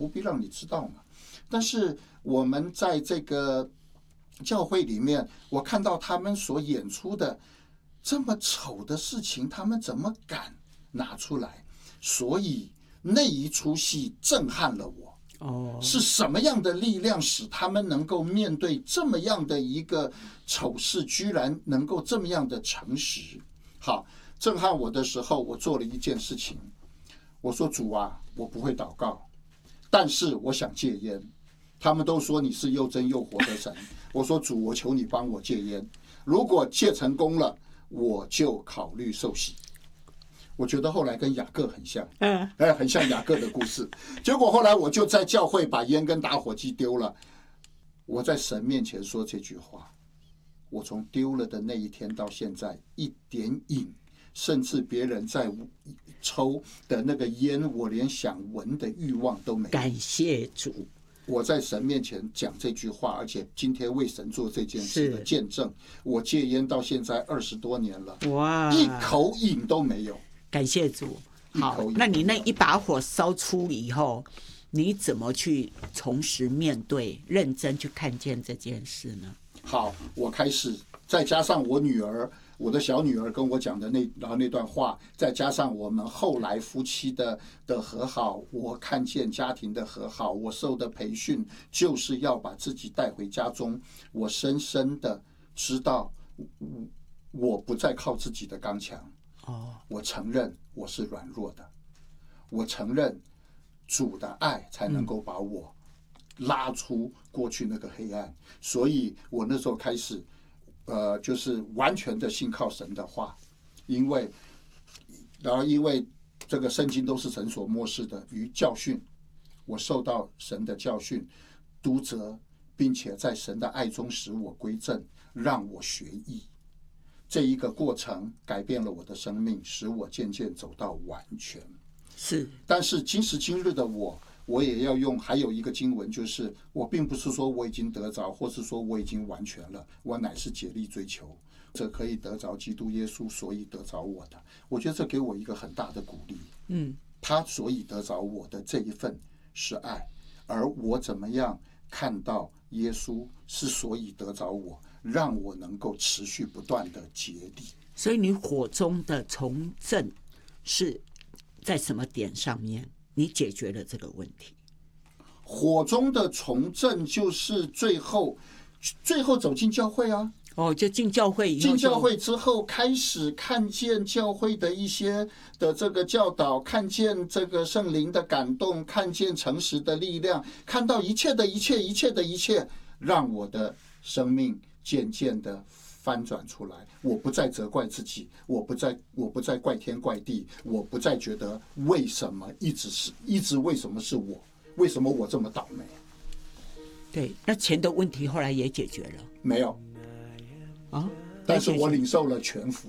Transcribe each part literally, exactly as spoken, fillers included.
不必让你知道嘛。但是我们在这个教会里面，我看到他们所演出的这么丑的事情，他们怎么敢拿出来？所以那一出戏震撼了我。哦，是什么样的力量使他们能够面对这么样的一个丑事，居然能够这么样的诚实？好，震撼我的时候，我做了一件事情。我说主啊，我不会祷告，但是我想戒烟。他们都说你是又真又活的神。我说主，我求你帮我戒烟。如果戒成功了，我就考虑受洗。我觉得后来跟雅各很像，嗯，哎，很像雅各的故事。结果后来我就在教会把烟跟打火机丢了。我在神面前说这句话，我从丢了的那一天到现在，一点瘾，甚至别人在抽的那个烟，我连想闻的欲望都没有。 感谢主。 我在神面前讲这句话，而且今天为神做这件事的见证。我戒烟到现在二十多年了，哇，一口瘾都没有。 感谢主。好，那你那一把火烧出以后，你怎么去重拾面对，认真去看见这件事呢？ 好，我开始再加上我女儿，我的小女儿跟我讲的那然后那段话，再加上我们后来夫妻的的和好，我看见家庭的和好，我受的培训就是要把自己带回家中。我深深的知道，我不再靠自己的刚强。哦，我承认我是软弱的，我承认主的爱才能够把我拉出过去那个黑暗。所以我那时候开始呃，就是完全的信靠神的话，因为然后因为这个圣经都是神所默示的，与教训，我受到神的教训督责，并且在神的爱中使我归正，让我学艺。这一个过程改变了我的生命，使我渐渐走到完全。 是， 但是今时今日的我，我也要用还有一个经文，就是我并不是说我已经得着，或是说我已经完全了，我乃是竭力追求，这可以得着基督耶稣，所以得着我的。我觉得这给我一个很大的鼓励。嗯，他所以得着我的这一份是爱，而我怎么样看到耶稣是所以得着我，让我能够持续不断的竭力。 所以你火中的重振是在什么点上面你解决了这个问题？ 火中的重振就是最后最后走进教会啊。 哦，就进教会以后， 进教会之后开始看见教会的一些的这个教导，看见这个圣灵的感动，看见诚实的力量，看到一切的一切一切的一切，让我的生命渐渐的翻转出来。我不再责怪自己，我不再我不再怪天怪地，我不再觉得为什么一直是一直为什么是我，为什么我这么倒霉。 对，那钱的问题后来也解决了没有啊？但是我领受了全福，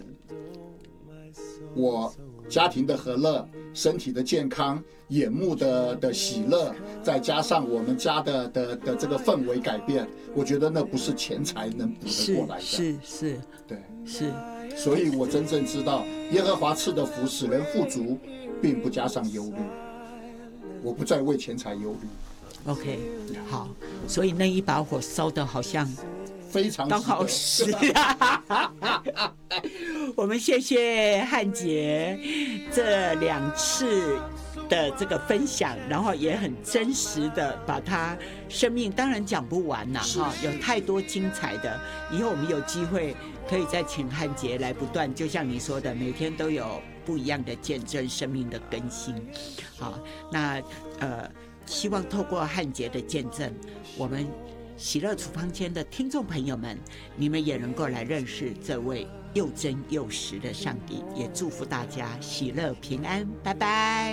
我家庭的和乐，身体的健康，眼目的的喜乐，再加上我们家的的的这个氛围改变，我觉得那不是钱财能补得过来的。 是是是， 对， 是。 所以我真正知道，耶和华赐的福使人富足，并不加上忧虑。我不再为钱财忧虑。 OK， 好，所以那一把火烧得好像非常刚好是。我们谢谢汉杰这两次的这个分享，然后也很真实的把他生命，当然讲不完啦，哈，有太多精彩的。以后我们有机会可以再请汉杰来不断，就像你说的，每天都有不一样的见证，生命的更新。好，那呃。希望透过汉杰的见证，我们喜乐处方间的听众朋友们，你们也能够来认识这位又真又实的上帝。也祝福大家喜乐平安，拜拜。